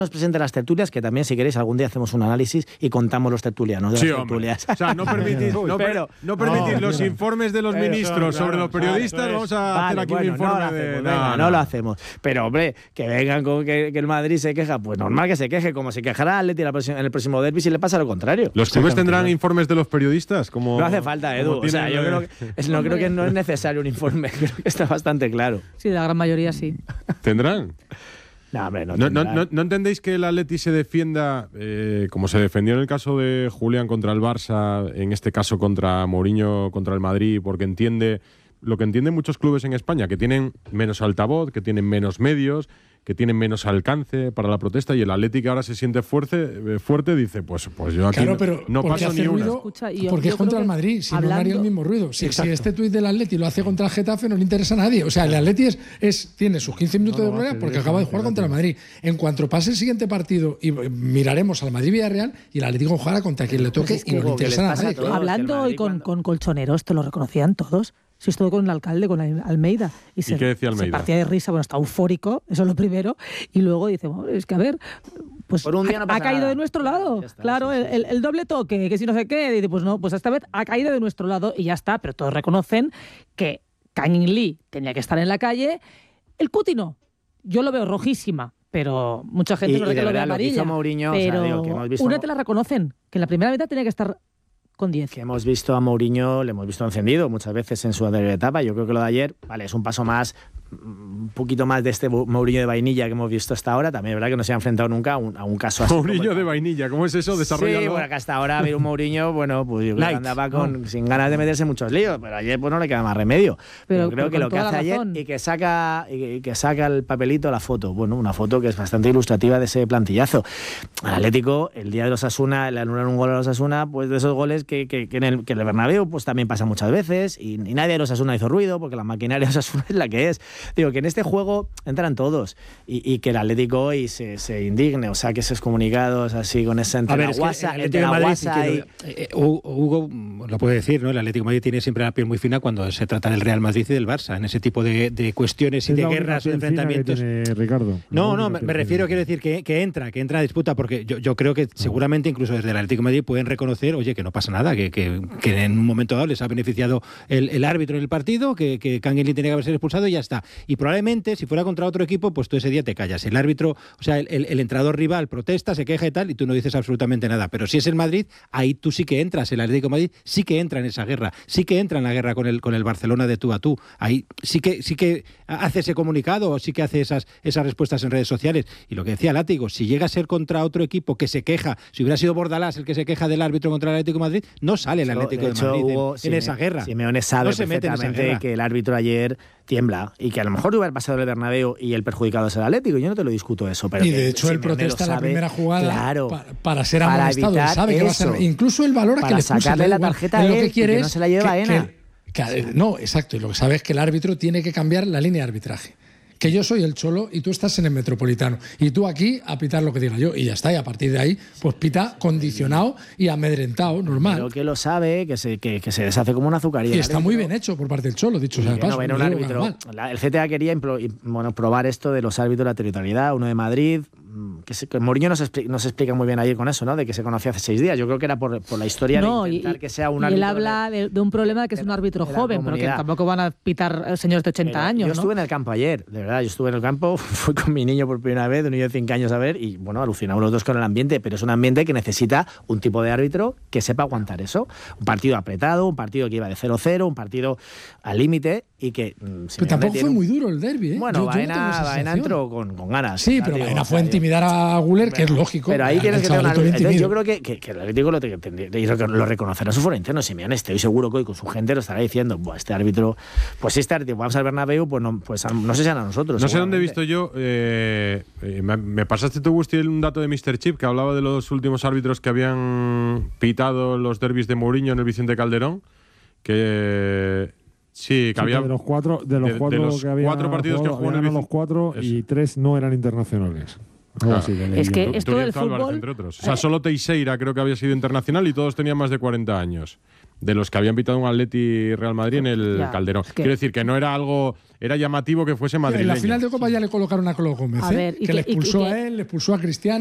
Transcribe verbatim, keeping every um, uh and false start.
nos presente las tertulias, que también, si queréis, algún día hacemos un análisis y contamos los tertulianos de sí, las hombre. tertulias. O sea, no permitís, no, pero, no permitís no, los mira. informes de los Eso, ministros claro, sobre los periodistas. claro, vamos a vale, hacer aquí bueno, un informe no lo de. hacemos, No, venga, no, no lo hacemos. Pero, hombre, que vengan con que, que el Madrid se queja, pues normal que se queje, como se quejará Atleti en el próximo derbi si le pasa lo contrario. ¿Los clubes tendrán informes de los periodistas? Como, no hace falta, Edu. O sea, yo creo que, es, no creo que no es necesario un informe. Creo que está bastante claro. Sí, la gran mayoría sí. ¿Tendrán? No, hombre, no, no, no, no, ¿No entendéis que el Atleti se defienda eh, como se defendió en el caso de Julián contra el Barça, en este caso contra Mourinho, contra el Madrid, porque entiende lo que entienden muchos clubes en España, que tienen menos altavoz, que tienen menos medios, que tienen menos alcance para la protesta, y el Atleti, que ahora se siente fuerte, fuerte dice, pues, pues yo aquí claro, pero no, no paso ni una. Escucha, yo, porque yo es contra el que Madrid, si hablando, no haría el mismo ruido. Si, si este tuit del Atleti lo hace contra el Getafe, no le interesa a nadie. O sea, el Atleti es, es, tiene sus quince minutos no, de gloria porque acaba de jugar contra el Madrid. En cuanto pase el siguiente partido, y miraremos al Madrid-Villarreal, y el Atleti jugará contra quien le toque, pues es que y no le interesa a nadie. Claro. Hablando hoy con, con colchoneros, te lo reconocían todos. Si estuvo con el alcalde, con Almeida. Y, ¿Y se, qué decía Almeida? Se partía de risa, bueno, está eufórico, eso es lo primero. Y luego dice, bueno, es que a ver, pues Por un día no ha, ha caído nada. de nuestro lado. Está, claro, sí, sí, el, el doble toque, que si no sé qué. Dice, pues no, pues esta vez ha caído de nuestro lado y ya está. Pero todos reconocen que Kang In Lee tenía que estar en la calle. El Cuti no. Yo lo veo rojísima. Pero mucha gente y, no y lo ve verdad, amarilla. Lo que hizo Mourinho, pero o sea, digo, que hemos visto una te la reconocen, que en la primera mitad tenía que estar con diez. Que hemos visto a Mourinho, le hemos visto encendido muchas veces en su anterior etapa. Yo creo que lo de ayer, vale, es un paso más, un poquito más de este Mourinho de vainilla que hemos visto hasta ahora. También es verdad que no se ha enfrentado nunca a un, a un caso así. Mourinho como... de vainilla, ¿cómo es eso? Desarrollalo. Sí, bueno, que hasta ahora ver un Mourinho, bueno, pues yo creo que andaba con, no. sin ganas de meterse en muchos líos, pero ayer pues no le queda más remedio. Pero, pero creo pero que lo que hace ayer y que saca y que saca el papelito, la foto, bueno, una foto que es bastante ilustrativa de ese plantillazo. Al Atlético, el día de los Osasuna, le anulan un gol a los Osasuna, pues de esos goles que, que, que en el que en el Bernabéu pues también pasa muchas veces y, y nadie de los Osasuna hizo ruido porque la maquinaria de Osasuna es la que es. Digo que en este juego entran todos y, y que el Atlético hoy se, se indigne, o sea, que esos comunicados así con esa entre la guasa, entre la guasa y... Eh, Hugo lo puede decir, ¿no? El Atlético de Madrid tiene siempre la piel muy fina cuando se trata del Real Madrid y del Barça, en ese tipo de, de cuestiones y es de guerras y enfrentamientos. Tiene, Ricardo. No, no, me, me refiero, quiero decir que, que entra, que entra a disputa, porque yo, yo creo que seguramente incluso desde el Atlético de Madrid pueden reconocer, oye, que no pasa nada, que, que, que en un momento dado les ha beneficiado el, el árbitro en el partido, que, que Kang In Lee tenía que haber sido expulsado y ya está. Y probablemente, si fuera contra otro equipo, pues tú ese día te callas. El árbitro, o sea, el, el, el entrenador rival protesta, se queja y tal, y tú no dices absolutamente nada. Pero si es el Madrid, ahí tú sí que entras. El Atlético de Madrid sí que entra en esa guerra, sí que entra en la guerra con el, con el Barcelona de tú a tú. Ahí sí que, sí que hace ese comunicado, o sí que hace esas, esas respuestas en redes sociales. Y lo que decía Látigo, si llega a ser contra otro equipo que se queja, si hubiera sido Bordalás el que se queja del árbitro contra el Atlético de Madrid, no sale el Atlético de, hecho, de Madrid Hugo, en, en esa guerra. Simeone sabe no se perfectamente que el árbitro ayer tiembla y que a lo mejor hubiera pasado el Bernabéu y el perjudicado es el Atlético. Yo no te lo discuto eso. Pero y de hecho él protesta la primera jugada claro, para, para ser amonestado. Él sabe que va a ser, incluso él valora que le sacarle la tarjeta a él, lo que quiere que no se la lleve Baena. Que, que, no, exacto. Y lo que sabe es que el árbitro tiene que cambiar la línea de arbitraje. Que yo soy el Cholo y tú estás en el Metropolitano. Y tú aquí a pitar lo que diga yo. Y ya está. Y a partir de ahí, pues pita condicionado y amedrentado, normal. Pero que lo sabe, que se, que, que se deshace como una azucarilla. Y está muy bien hecho por parte del Cholo, dicho sea de paso. No, bueno, un árbitro, el C T A quería impro, bueno, probar esto de los árbitros de la territorialidad, uno de Madrid, que, se, que Mourinho nos, expli, nos explica muy bien ayer con eso, ¿no? De que se conocía hace seis días. Yo creo que era por, por la historia no, de intentar y, que sea un y árbitro. Y él habla de, de un problema de que es un árbitro joven, pero que tampoco van a pitar señores de ochenta pero años. Yo ¿no? estuve en el campo ayer, de verdad, yo estuve en el campo, fui con mi niño por primera vez, un niño de cinco años a ver, y bueno, alucinamos los dos con el ambiente, pero es un ambiente que necesita un tipo de árbitro que sepa aguantar eso. Un partido apretado, un partido que iba de cero cero, un partido al límite y que... Mmm, pero tampoco fue un... muy duro el derbi, ¿eh? Bueno, yo, Baena, yo Baena entró con, con ganas. Sí, pero Baena fue a intimidar a Guller, bueno, que es lógico. Pero ahí tienes que tener una... Entonces, yo creo que, que, que el Atlético lo, lo, lo reconocerá su foro interno. Simeone, estoy seguro que hoy con su gente lo estará diciendo, Buah, este árbitro, pues este árbitro, vamos al Bernabéu, pues no, pues no sé si a nosotros. No sé dónde he visto yo, eh, eh, me, me pasaste tú, Gusti, un dato de míster Chip que hablaba de los últimos árbitros que habían pitado los derbis de Mourinho en el Vicente Calderón, que... Sí, que sí, había... Que de los cuatro, de los de, cuatro, de los que había cuatro partidos jugado, que jugó en el los cuatro Eso. Y tres no eran internacionales. Claro. Así que es que esto del fútbol... Álvarez, entre otros. O sea, solo Teixeira creo que había sido internacional y todos tenían más de cuarenta años. de los que habían pitado un Atleti Real Madrid en el ya, Calderón. Es que... Quiero decir que no era algo, era llamativo que fuese madrileño. En la final de Copa ya le colocaron a Colo Gómez, a ¿eh? ver, que, que le expulsó y, y que... a él, le expulsó a Cristiano.